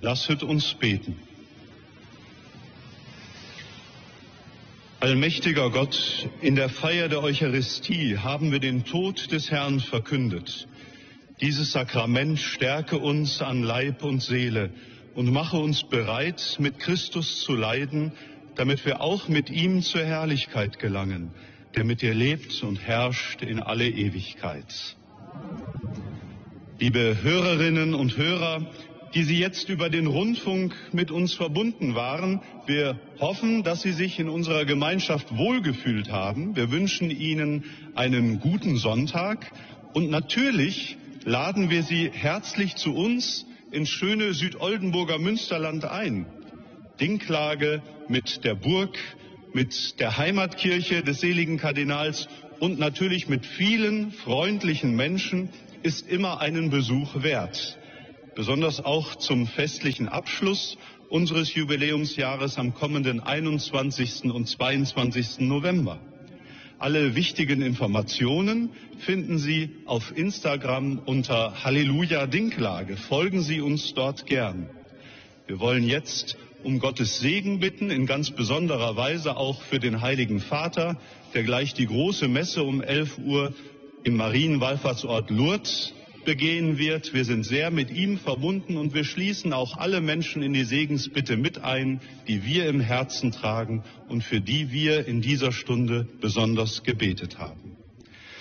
Lasset uns beten. Allmächtiger Gott, in der Feier der Eucharistie haben wir den Tod des Herrn verkündet. Dieses Sakrament stärke uns an Leib und Seele und mache uns bereit, mit Christus zu leiden, damit wir auch mit ihm zur Herrlichkeit gelangen, der mit dir lebt und herrscht in alle Ewigkeit. Liebe Hörerinnen und Hörer, die Sie jetzt über den Rundfunk mit uns verbunden waren, wir hoffen, dass Sie sich in unserer Gemeinschaft wohlgefühlt haben. Wir wünschen Ihnen einen guten Sonntag und natürlich laden wir Sie herzlich zu uns ins schöne Südoldenburger Münsterland ein. Dinklage mit der Burg, mit der Heimatkirche des seligen Kardinals und natürlich mit vielen freundlichen Menschen ist immer einen Besuch wert. Besonders auch zum festlichen Abschluss unseres Jubiläumsjahres am kommenden 21. und 22. November. Alle wichtigen Informationen finden Sie auf Instagram unter Halleluja Dinklage. Folgen Sie uns dort gern. Wir wollen jetzt um Gottes Segen bitten, in ganz besonderer Weise auch für den Heiligen Vater, der gleich die große Messe um 11 Uhr im Marienwallfahrtsort Lourdes begehen wird. Wir sind sehr mit ihm verbunden und wir schließen auch alle Menschen in die Segensbitte mit ein, die wir im Herzen tragen und für die wir in dieser Stunde besonders gebetet haben.